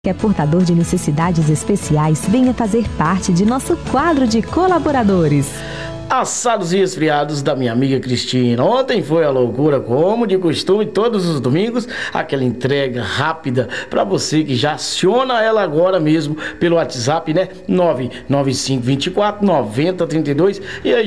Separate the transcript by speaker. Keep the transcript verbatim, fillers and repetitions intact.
Speaker 1: que é portador de necessidades especiais, venha fazer parte de nosso quadro de colaboradores.
Speaker 2: Assados e esfriados da minha amiga Cristina. Ontem foi a loucura, como de costume, todos os domingos, aquela entrega rápida para você que já aciona ela agora mesmo pelo WhatsApp, né? nove nove cinco dois quatro nove zero três dois. E aí